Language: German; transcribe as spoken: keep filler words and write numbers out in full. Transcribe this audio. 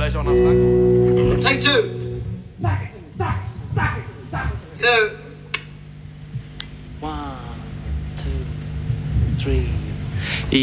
vielleicht auch nach Frankfurt. Take two. Two. One, two, three.